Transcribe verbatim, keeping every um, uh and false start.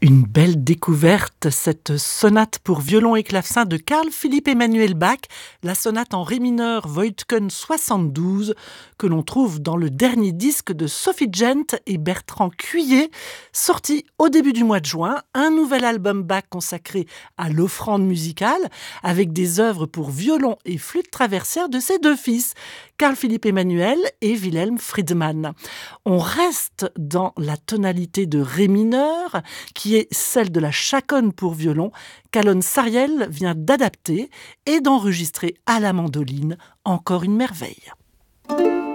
Une belle découverte, cette sonate pour violon et clavecin de Carl Philipp Emanuel Bach, la sonate en ré mineur Voigtken soixante-douze, que l'on trouve dans le dernier disque de Sophie Gent et Bertrand Cuillet, sorti au début du mois de juin, un nouvel album Bach consacré à l'offrande musicale, avec des œuvres pour violon et flûte traversière de ses deux fils, Carl Philipp Emanuel et Wilhelm Friedemann. On reste dans la tonalité de ré mineur, qui est celle de la chaconne pour violon qu'Alon Sariel vient d'adapter et d'enregistrer à la mandoline, encore une merveille.